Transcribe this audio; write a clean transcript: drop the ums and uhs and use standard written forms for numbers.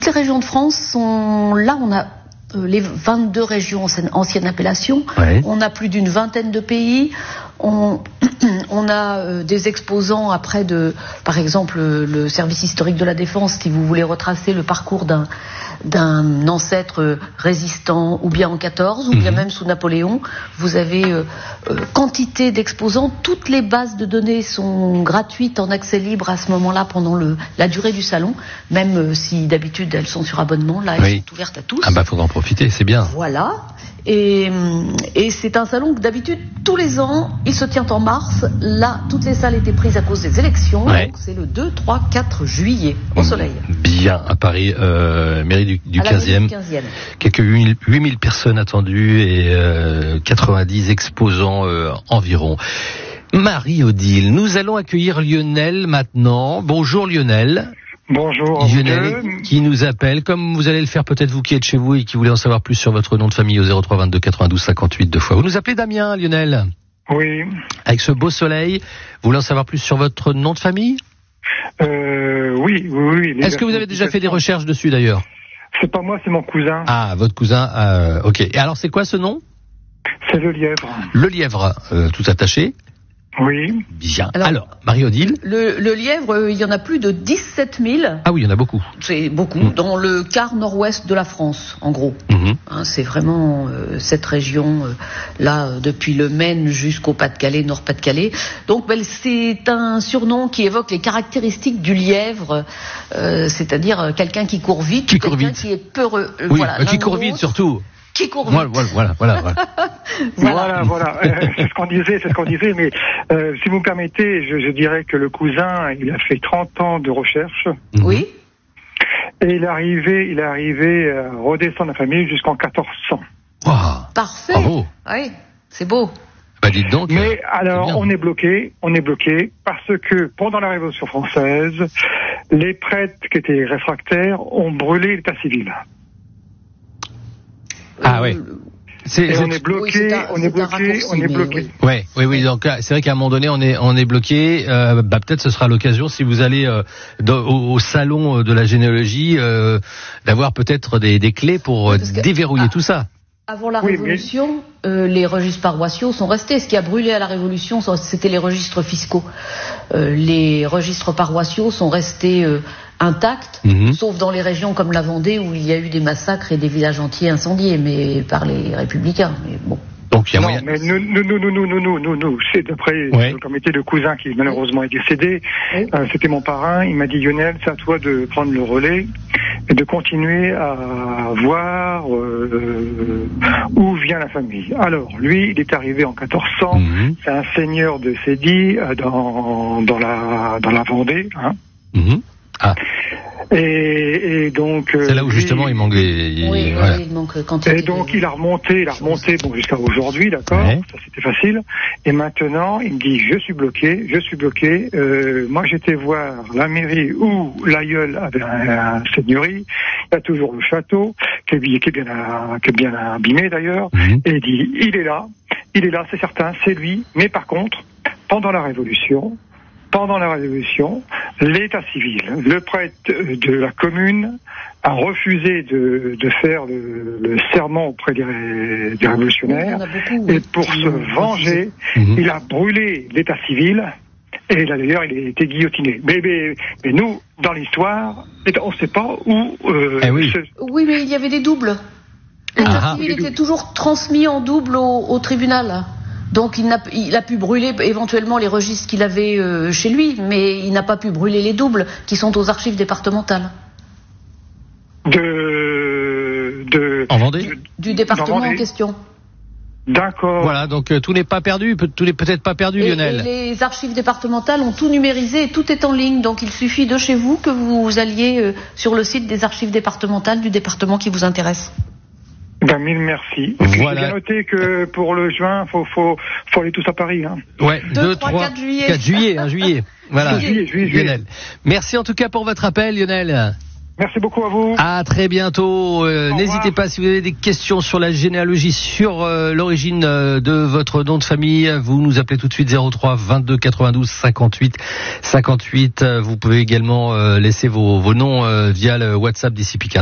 les régions de France sont là. On a les 22 régions anciennes appellations. Ouais. On a plus d'une vingtaine de pays. On a des exposants après par exemple, le service historique de la Défense, si vous voulez retracer le parcours d'un ancêtre résistant, ou bien en 14, ou bien même sous Napoléon. Vous avez quantité d'exposants. Toutes les bases de données sont gratuites en accès libre à ce moment-là pendant la durée du salon, même si d'habitude elles sont sur abonnement. Là, elles sont ouvertes à tous. Ah bah, faudra en profiter, c'est bien. Voilà. Et c'est un salon que d'habitude, tous les ans, il se tient en mars. Là, toutes les salles étaient prises à cause des élections. Ouais. Donc c'est le 2, 3, 4 juillet, au soleil. Bien, à Paris, mairie du À la mairie 15e. du 15e. Quelques 8000 personnes attendues et 90 exposants environ. Marie-Odile, nous allons accueillir Lionel maintenant. Bonjour Lionel. Bonjour. Lionel qui nous appelle, comme vous allez le faire peut-être vous qui êtes chez vous et qui voulez en savoir plus sur votre nom de famille au 03 22 92 58 deux fois. Vous nous appelez Damien, Lionel. Oui. Avec ce beau soleil, vous voulez en savoir plus sur votre nom de famille? Oui. Est-ce que vous avez déjà fait des recherches dessus d'ailleurs? C'est pas moi, c'est mon cousin. Ah, votre cousin, ok. Et alors c'est quoi ce nom? C'est le lièvre. Le lièvre, tout attaché. Oui. Bien. Alors Marie-Odile. Le lièvre, il y en a plus de 17 000. Ah oui, il y en a beaucoup. C'est beaucoup. Dans le quart nord-ouest de la France, en gros. C'est vraiment cette région, là, depuis le Maine jusqu'au Pas-de-Calais, Nord-Pas-de-Calais. Donc, c'est un surnom qui évoque les caractéristiques du lièvre, c'est-à-dire quelqu'un qui court vite, qui est peureux. Oui, qui court vite surtout. Qui court vite. Voilà. Voilà. C'est ce qu'on disait, mais si vous me permettez, je dirais que le cousin, il a fait 30 ans de recherche. Oui. Et il est arrivé à redescendre la famille jusqu'en 1400. Wow. Parfait. Bravo. Oui, c'est beau. Bah dites donc. Mais alors, on est bloqué parce que pendant la Révolution française, les prêtres qui étaient réfractaires ont brûlé l'état civil. Ah oui. On est bloqué. Oui. Donc c'est vrai qu'à un moment donné, on est bloqué. Peut-être ce sera l'occasion, si vous allez au salon de la généalogie, d'avoir peut-être des clés pour déverrouiller tout ça. Avant la Révolution, les registres paroissiaux sont restés. Ce qui a brûlé à la Révolution, c'était les registres fiscaux. Les registres paroissiaux sont restés intacts, sauf dans les régions comme la Vendée où il y a eu des massacres et des villages entiers incendiés, mais par les républicains. Mais bon. Donc il y a moyen. Mais nous, c'est d'après le comité de cousin qui malheureusement est décédé. C'était mon parrain. Il m'a dit, Lionel, c'est à toi de prendre le relais et de continuer à voir où vient la famille. Alors, lui, il est arrivé en 1400. C'est un seigneur de Cédy dans la Vendée. Hein. Ah. Et donc c'est là où justement il manque voilà. Il manque quantité. Et donc il a remonté bon jusqu'à aujourd'hui, d'accord, ça c'était facile. Et maintenant il me dit je suis bloqué. Moi j'étais voir la mairie où l'aïeul avait un seigneurie. Il y a toujours le château qui est bien abîmé d'ailleurs. Et il dit il est là, c'est certain, c'est lui. Mais par contre pendant la Révolution, l'état civil, le prêtre de la commune a refusé de faire le serment auprès des révolutionnaires. Et pour se venger, il a brûlé l'état civil. Et là d'ailleurs, il a été guillotiné. Mais nous, dans l'histoire, on ne sait pas où. Oui, mais il y avait des doubles. L'état civil était toujours transmis en double au tribunal. Donc il a pu brûler éventuellement les registres qu'il avait chez lui, mais il n'a pas pu brûler les doubles qui sont aux archives départementales. En Vendée ? Du département en question. D'accord. Voilà, donc tout n'est pas perdu, tout n'est peut-être pas perdu, Lionel. Et les archives départementales ont tout numérisé et tout est en ligne, donc il suffit de chez vous que vous alliez sur le site des archives départementales du département qui vous intéresse. Mille merci. Et puis j'ai bien noté que pour le juin, faut aller tous à Paris. Hein. Ouais, 2, 3, 4 juillet. 4 juillet, juillet. Voilà, juillet. Lionel. Merci en tout cas pour votre appel, Lionel. Merci beaucoup à vous. À très bientôt. N'hésitez pas, si vous avez des questions sur la généalogie, sur l'origine de votre nom de famille, vous nous appelez tout de suite 03 22 92 58 58. Vous pouvez également laisser vos noms via le WhatsApp d'ICI Picardie.